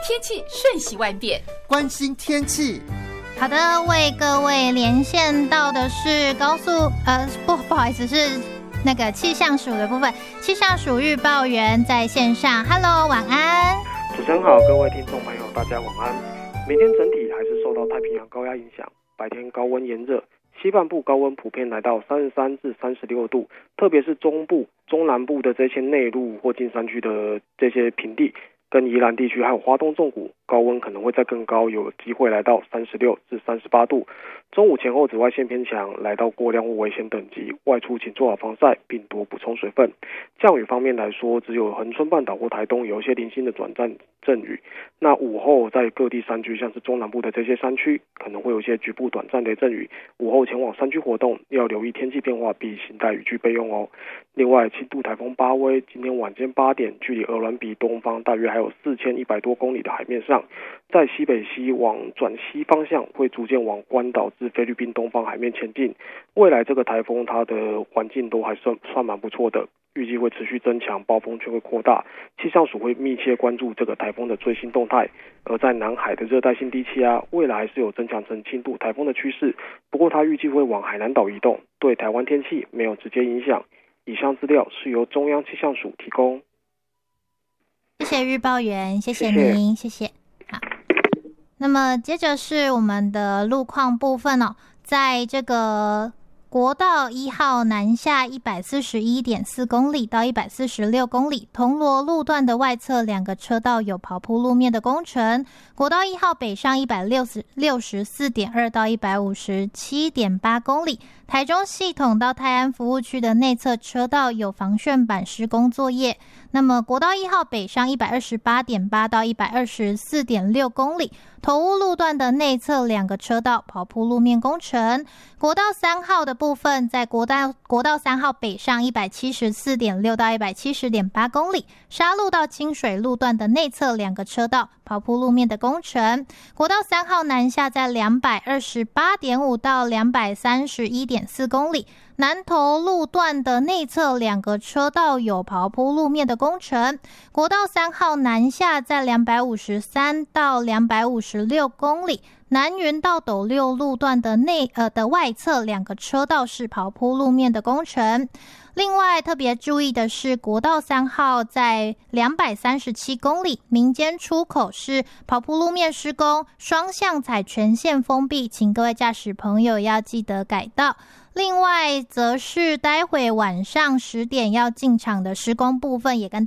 天气瞬息万变， 关心天气。 好的，为各位连线到的是不好意思，是那个气象署的部分。气象署预报员在线上 ，Hello， 晚安。 主持人好，各位听众朋友，大家晚安。明天整体还是受到太平洋高压影响，白天高温炎热，西半部高温普遍来到33至36度，特别是中部、中南部的这些内陆或近山区的这些平地，跟宜兰地区还有花东纵谷，高温可能会再更高，有机会来到36至38度。中午前后紫外线偏强，来到过量或危险等级，外出请做好防晒，并多补充水分。降雨方面来说，只有恒春半岛或台东有一些零星的短暂阵雨。那午后在各地山区，像是中南部的这些山区，可能会有一些局部短暂的阵雨。午后前往山区活动，要留意天气变化，并携带雨具备用哦。另外，轻度台风巴威今天晚间8点，距离鹅銮鼻东方大约还有4100多公里的海面上，在西北西往转西方向，会逐渐往关岛至菲律宾东方海面前进。未来这个台风它的环境都还算蛮不错的，预计会持续增强，暴风圈会扩大。气象署会密切关注这个台风的最新动态。而在南海的热带性低气压，未来还是有增强成轻度台风的趋势，不过它预计会往海南岛移动，对台湾天气没有直接影响。以上资料是由中央气象署提供。 谢谢预报员，谢谢您，谢谢。好，那么接着是我们的路况部分哦，在这个国道1号南下 141.4 公里到146公里，铜锣路段的外侧2个车道有刨铺路面的工程。国道1号北上 164.2 到 157.8 公里，台中系统到泰安服务区的内侧车道有防楦板施工作业。那么国道1号北上 128.8 到 124.6 公里，头屋路段的内侧2个车道刨铺路面工程。国道3号的部分，在国道3号北上 174.6 到 170.8 公里，沙路到清水路段的内侧2个车道刨铺路面的工程。国道3号南下在 228.5 到 231.4 公里，南投路段的内侧2个车道有刨铺路面的工程。国道3号南下在253到256公里，南云到斗六路段的外侧2个车道是刨铺路面的工程。另外特别注意的是，国道3号在237公里，民间出口是刨铺路面施工，双向采全线封闭，请各位驾驶朋友要记得改道。另外则是待会晚上10点要进场的施工部分，也跟